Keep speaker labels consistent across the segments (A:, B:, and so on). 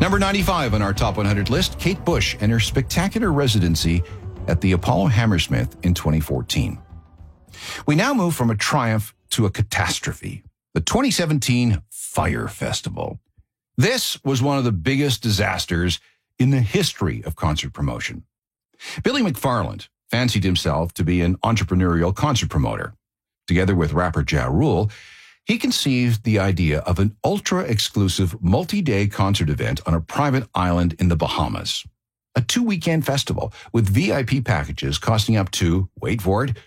A: Number 95 on our Top 100 list, Kate Bush and her spectacular residency at the Apollo Hammersmith in 2014. We now move from a triumph to a catastrophe. The 2017 Fyre Festival. This was one of the biggest disasters in the history of concert promotion. Billy McFarland fancied himself to be an entrepreneurial concert promoter. Together with rapper Ja Rule, he conceived the idea of an ultra-exclusive multi-day concert event on a private island in the Bahamas. A 2-weekend festival with VIP packages costing up to, wait for it,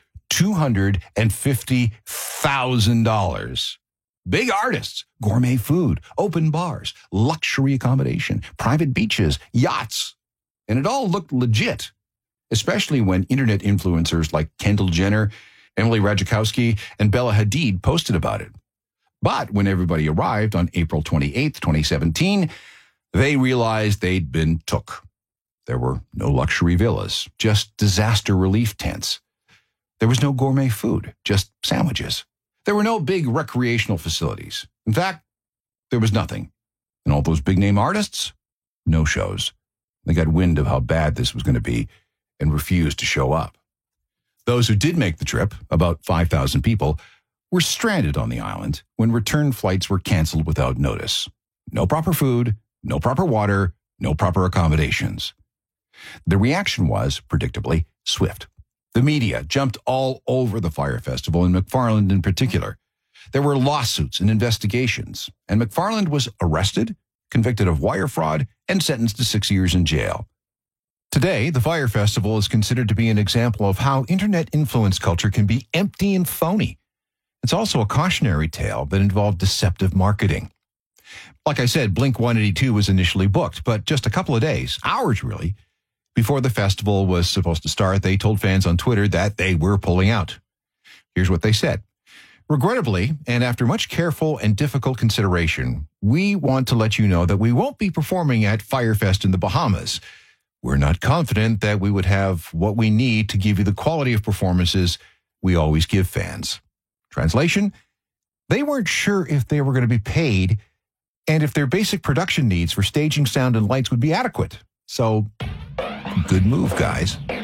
A: $250,000. Big artists, gourmet food, open bars, luxury accommodation, private beaches, yachts. And it all looked legit, especially when internet influencers like Kendall Jenner, Emily Ratajkowski, and Bella Hadid posted about it. But when everybody arrived on April 28th, 2017, they realized they'd been took. There were no luxury villas, just disaster relief tents. There was no gourmet food, just sandwiches. There were no big recreational facilities. In fact, there was nothing. And all those big-name artists? No shows. They got wind of how bad this was going to be and refused to show up. Those who did make the trip, about 5,000 people, were stranded on the island when return flights were canceled without notice. No proper food, no proper water, no proper accommodations. The reaction was, predictably, swift. The media jumped all over the Fyre Festival, and McFarland in particular. There were lawsuits and investigations, and McFarland was arrested, convicted of wire fraud, and sentenced to 6 years in jail. Today, the Fyre Festival is considered to be an example of how internet influence culture can be empty and phony. It's also a cautionary tale that involved deceptive marketing. Like I said, Blink-182 was initially booked, but just a couple of days, hours really, before the festival was supposed to start, they told fans on Twitter that they were pulling out. Here's what they said. Regrettably, and after much careful and difficult consideration, we want to let you know that we won't be performing at Fyre Fest in the Bahamas. We're not confident that we would have what we need to give you the quality of performances we always give fans. Translation, they weren't sure if they were going to be paid and if their basic production needs for staging, sound, and lights would be adequate. So, good move, guys.